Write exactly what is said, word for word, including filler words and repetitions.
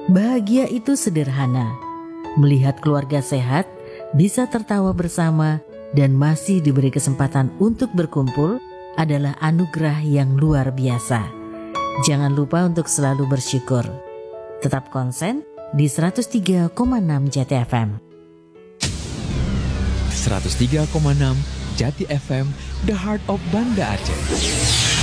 Bahagia itu sederhana. Melihat keluarga sehat, bisa tertawa bersama, dan masih diberi kesempatan untuk berkumpul adalah anugerah yang luar biasa. Jangan lupa untuk selalu bersyukur. Tetap konsen di seratus tiga koma enam Jati F M. seratus tiga koma enam Jati F M, The Heart of Banda Aceh.